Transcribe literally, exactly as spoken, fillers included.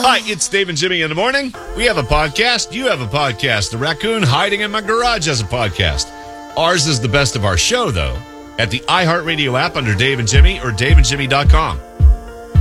Hi, it's Dave and Jimmy in the morning. We have a podcast. You have a podcast. The Raccoon Hiding in My Garage has a podcast. Ours is the best of our show, though, at the iHeartRadio app under Dave and Jimmy or dave and jimmy dot com.